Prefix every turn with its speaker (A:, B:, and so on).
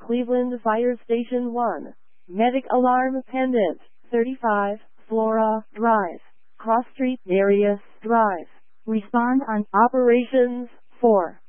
A: Cleveland Fire Station 1. Medic alarm pendant. 35, Flora Drive. Cross Street, Darius Drive. Respond on Operations 4.